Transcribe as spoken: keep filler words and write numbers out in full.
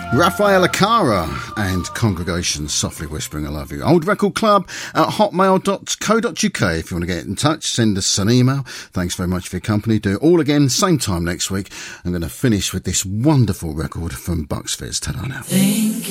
Rafaela Cara and Congregation Softly Whispering I Love You. Old Record Club at hotmail dot co dot uk. If you want to get in touch, send us an email. Thanks very much for your company. Do it all again, same time next week. I'm going to finish with this wonderful record from Bucks Fizz. Ta-da now.